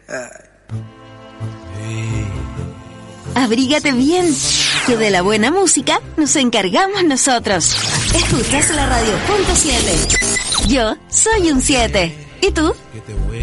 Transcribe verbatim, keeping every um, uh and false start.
Abrígate bien, que de la buena música nos encargamos nosotros. Escuchas la radio punto siete. Yo soy un siete. ¿Y tú?